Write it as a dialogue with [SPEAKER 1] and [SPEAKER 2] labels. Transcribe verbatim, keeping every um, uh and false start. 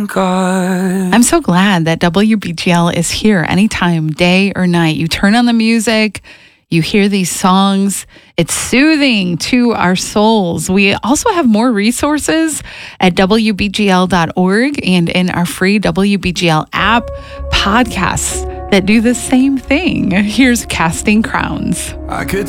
[SPEAKER 1] God.
[SPEAKER 2] I'm so glad that W B G L is here anytime, day or night. You turn on the music, you hear these songs. It's soothing to our souls. We also have more resources at W B G L dot org and in our free W B G L app, podcasts that do the same thing. Here's Casting Crowns.
[SPEAKER 1] I could